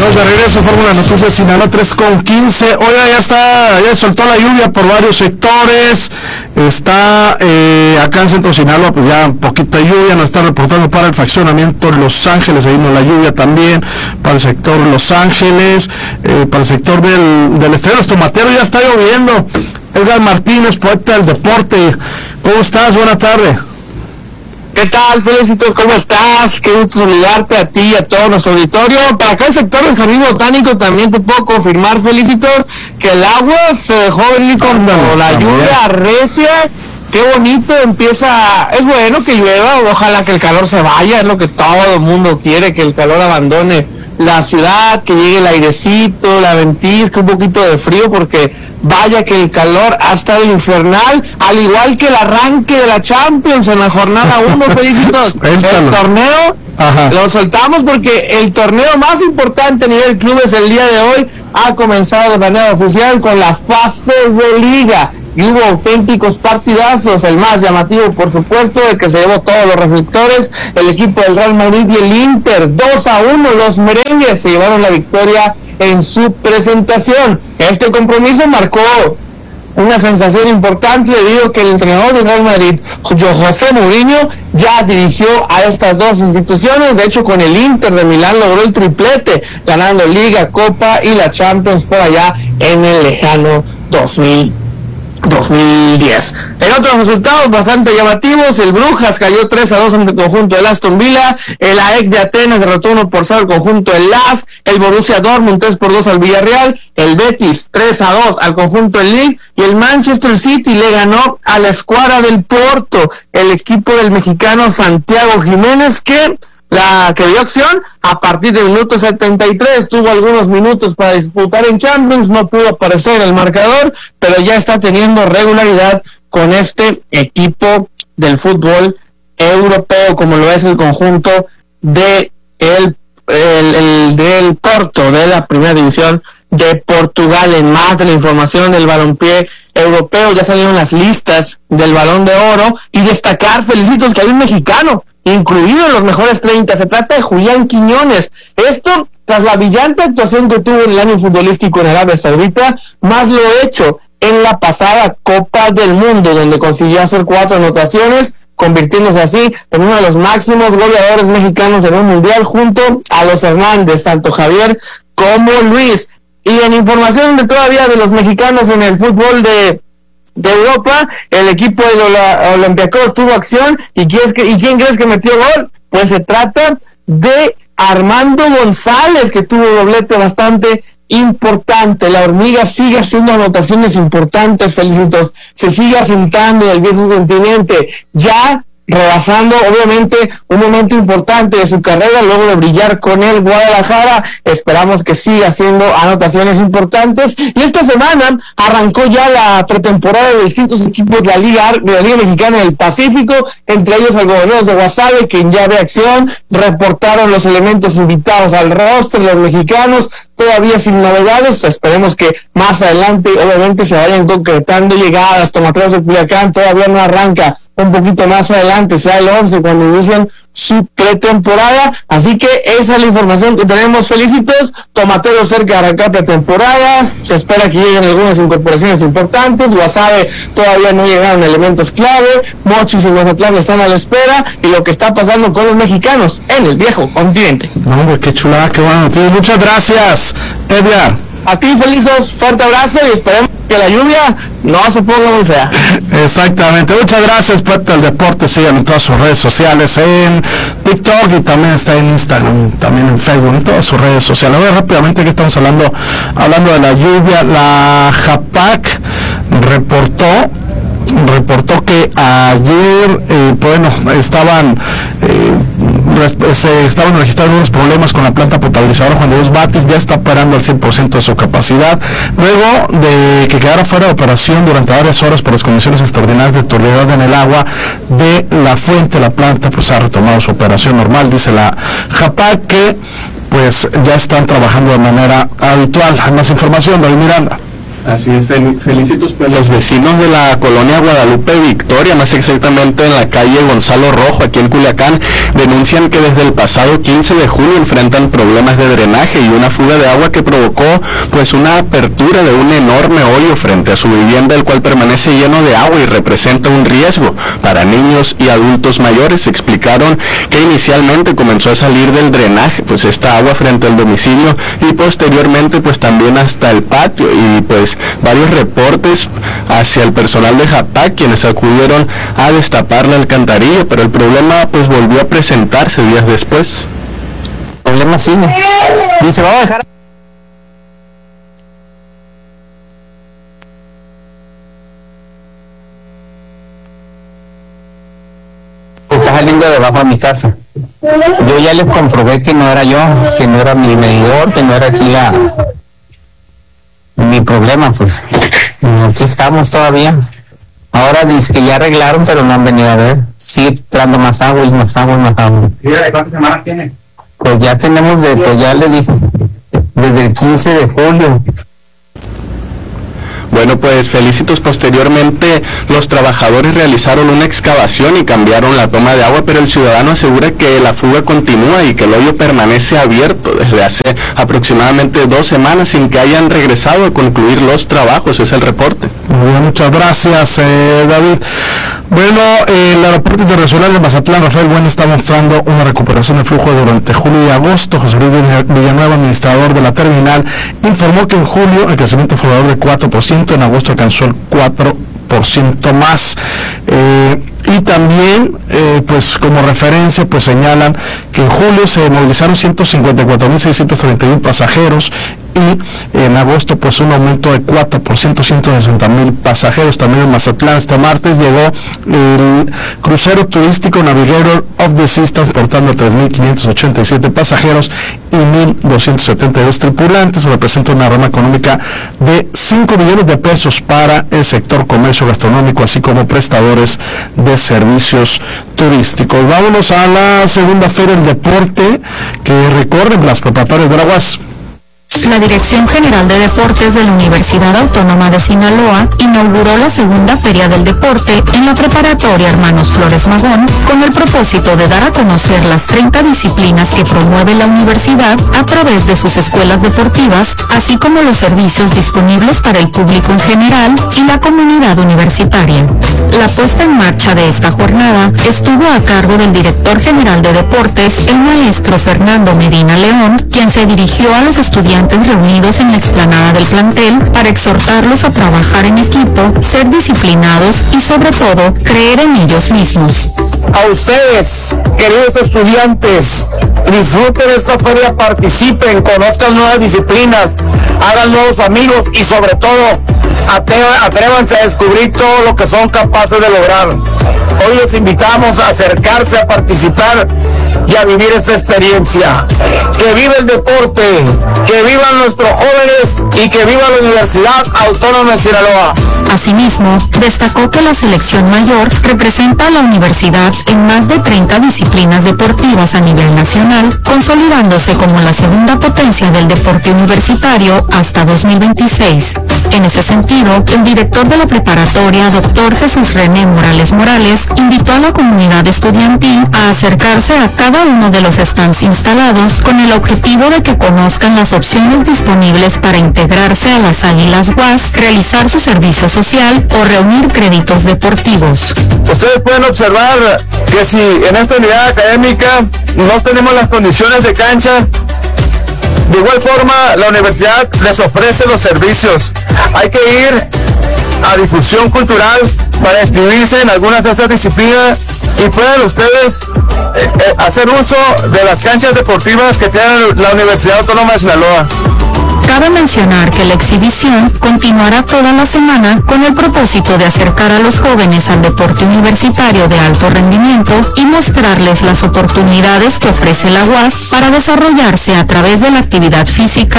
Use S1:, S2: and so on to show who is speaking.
S1: De regreso, Fórmula Noticias Sinaloa 3:15. Oiga, ya soltó la lluvia por varios sectores. Está acá en Centro Sinaloa, pues ya poquita lluvia. Nos está reportando para el fraccionamiento Los Ángeles. Ahí vimos la lluvia también para el sector Los Ángeles, para el sector del Estadio Los Tomateros. Ya está lloviendo. Edgar Martínez, poeta del deporte. ¿Cómo estás? Buena tarde.
S2: ¿Qué tal, Felicitos? ¿Cómo estás? Qué gusto saludarte a ti y a todo nuestro auditorio. Para acá el sector del Jardín Botánico también te puedo confirmar, Felicitos, que el agua se dejó venir con la lluvia recia. Qué bonito empieza, es bueno que llueva, ojalá que el calor se vaya, es lo que todo el mundo quiere, que el calor abandone la ciudad, que llegue el airecito, la ventisca, un poquito de frío, porque vaya que el calor ha estado infernal, al igual que el arranque de la Champions en la jornada 1, Felicitos. El torneo, lo soltamos porque el torneo más importante a nivel clubes el día de hoy ha comenzado de manera oficial con la fase de liga. Y hubo auténticos partidazos, el más llamativo por supuesto, el que se llevó todos los reflectores, el equipo del Real Madrid y el Inter, 2-1, los merengues se llevaron la victoria en su presentación. Este compromiso marcó una sensación importante debido a que el entrenador del Real Madrid, José Mourinho, ya dirigió a estas dos instituciones. De hecho, con el Inter de Milán logró el triplete, ganando Liga, Copa y la Champions por allá en el lejano 2010. En otros resultados bastante llamativos, el Brujas cayó 3-2 ante el conjunto del Aston Villa, el AEK de Atenas derrotó 1-0 al conjunto del LASK, el Borussia Dortmund 3-2 al Villarreal, el Betis 3-2 al conjunto del Lille y el Manchester City le ganó a la escuadra del Porto, el equipo del mexicano Santiago Jiménez que dio acción a partir del minuto 73, tuvo algunos minutos para disputar en Champions, no pudo aparecer en el marcador, pero ya está teniendo regularidad con este equipo del fútbol europeo, como lo es el conjunto de del Porto, de la primera división de Portugal. En más de la información del balompié europeo, ya salieron las listas del Balón de Oro, y destacar, Felicitos, que hay un mexicano incluido en los mejores 30, se trata de Julián Quiñones. Esto tras la brillante actuación que tuvo en el año futbolístico en Arabia Saudita, más lo hecho en la pasada Copa del Mundo, donde consiguió hacer 4 anotaciones, convirtiéndose así en uno de los máximos goleadores mexicanos en un mundial, junto a los Hernández, tanto Javier como Luis. Y en información todavía de los mexicanos en el fútbol de Europa, el equipo de Olympiacos tuvo acción, ¿y quién crees que metió gol? Pues se trata de Armando González, que tuvo doblete bastante importante. La hormiga sigue haciendo anotaciones importantes, Felicitos, se sigue asentando en el viejo continente, ya rebasando obviamente un momento importante de su carrera luego de brillar con el Guadalajara. Esperamos que siga haciendo anotaciones importantes, y esta semana arrancó ya la pretemporada de distintos equipos de la Liga Mexicana del Pacífico, entre ellos Algodoneros de Guasave, quien ya ve acción. Reportaron los elementos invitados al roster, los mexicanos, todavía sin novedades. Esperemos que más adelante obviamente se vayan concretando llegadas. Tomateros de Culiacán todavía no arranca, un poquito más adelante, sea el 11 cuando inician su pretemporada. Así que esa es la información que tenemos, Felicitos. Tomateros cerca de arrancar pretemporada, se espera que lleguen algunas incorporaciones importantes. Guasave todavía no llegaron elementos clave, Mochis y Mazatlán están a la espera, y lo que está pasando con los mexicanos en el viejo continente.
S1: No, hombre, qué chulada, qué bueno. Muchas gracias, Edgar.
S2: A ti, Felicitos, fuerte abrazo, y esperemos que la lluvia no se ponga muy fea.
S1: Exactamente, muchas gracias, Puerto del Deporte. Síganlo en todas sus redes sociales, en TikTok, y también está en Instagram, también en Facebook, en todas sus redes sociales. Ahora rápidamente, que estamos hablando de la lluvia, la JAPAC reportó que ayer se estaban registrando unos problemas con la planta potabilizadora Juan de Dios Batis. Ya está operando al 100% de su capacidad, luego de que quedara fuera de operación durante varias horas por las condiciones extraordinarias de turbidez en el agua de la fuente. La planta pues ha retomado su operación normal, dice la JAPAC, que pues ya están trabajando de manera habitual. Hay más información, David Miranda.
S3: Así es, felicitos pues los vecinos de la colonia Guadalupe Victoria, más exactamente en la calle Gonzalo Rojo, aquí en Culiacán, denuncian que desde el pasado 15 de julio enfrentan problemas de drenaje y una fuga de agua que provocó pues una apertura de un enorme hoyo frente a su vivienda, el cual permanece lleno de agua y representa un riesgo para niños y adultos mayores. Explicaron que inicialmente comenzó a salir del drenaje pues esta agua frente al domicilio y posteriormente pues también hasta el patio, y pues varios reportes hacia el personal de JAPAC, quienes acudieron a destapar la alcantarilla, pero el problema pues volvió a presentarse días después.
S2: El problema sigue. Dice, vamos a dejar... Está saliendo debajo de mi casa. Yo ya les comprobé que no era yo, que no era mi medidor, que no era aquí mi problema, pues. Aquí estamos todavía. Ahora dice que ya arreglaron, pero no han venido a ver. Sigue entrando más agua y más agua y más agua.
S3: ¿Cuántas semanas tiene?
S2: Pues ya tenemos, pues ya le dije, desde el 15 de julio.
S3: Bueno, pues felicitos. Posteriormente los trabajadores realizaron una excavación y cambiaron la toma de agua, pero el ciudadano asegura que la fuga continúa y que el hoyo permanece abierto desde hace aproximadamente 2 semanas sin que hayan regresado a concluir los trabajos. Es el reporte.
S1: Muy bien, muchas gracias, David. Bueno, el Aeropuerto Internacional de Mazatlán, Rafael Bueno, está mostrando una recuperación de flujo durante julio y agosto. José Luis Villanueva, administrador de la terminal, informó que en julio el crecimiento fue de 4%, en agosto alcanzó el 4% más. Y también, pues como referencia, pues señalan que en julio se movilizaron 154.631 pasajeros y en agosto pues un aumento de 4%, 160.000 pasajeros. También en Mazatlán este martes llegó el crucero turístico Navigator of the Seas transportando 3.587 pasajeros y 1.272 tripulantes. Representa una rama económica de 5 millones de pesos para el sector comercio gastronómico, así como prestadores de servicios turísticos. Vámonos a la segunda feria del deporte que recorren las preparatorias de la UAS.
S4: La Dirección General de Deportes de la Universidad Autónoma de Sinaloa inauguró la segunda Feria del Deporte en la preparatoria Hermanos Flores Magón con el propósito de dar a conocer las 30 disciplinas que promueve la universidad a través de sus escuelas deportivas, así como los servicios disponibles para el público en general y la comunidad universitaria. La puesta en marcha de esta jornada estuvo a cargo del Director General de Deportes, el maestro Fernando Medina León, quien se dirigió a los estudiantes reunidos en la explanada del plantel para exhortarlos a trabajar en equipo, ser disciplinados y sobre todo creer en ellos mismos.
S5: A ustedes, queridos estudiantes, disfruten esta feria, participen, conozcan nuevas disciplinas, hagan nuevos amigos y sobre todo atrévanse a descubrir todo lo que son capaces de lograr. Hoy les invitamos a acercarse a participar y a vivir esta experiencia. Que viva el deporte, que vivan nuestros jóvenes y que viva la Universidad Autónoma de Sinaloa.
S4: Asimismo, destacó que la selección mayor representa a la universidad en más de 30 disciplinas deportivas a nivel nacional, consolidándose como la segunda potencia del deporte universitario hasta 2026. En ese sentido, el director de la preparatoria, Dr. Jesús René Morales Morales, invitó a la comunidad estudiantil a acercarse a cada uno de los stands instalados con el objetivo de que conozcan las opciones disponibles para integrarse a las Águilas UAS, realizar su servicio social o reunir créditos deportivos.
S5: Ustedes pueden observar que si en esta unidad académica no tenemos las condiciones de cancha, de igual forma la universidad les ofrece los servicios. Hay que ir a difusión cultural para inscribirse en algunas de estas disciplinas y puedan ustedes hacer uso de las canchas deportivas que tiene la Universidad Autónoma de Sinaloa.
S4: Cabe mencionar que la exhibición continuará toda la semana con el propósito de acercar a los jóvenes al deporte universitario de alto rendimiento y mostrarles las oportunidades que ofrece la UAS para desarrollarse a través de la actividad física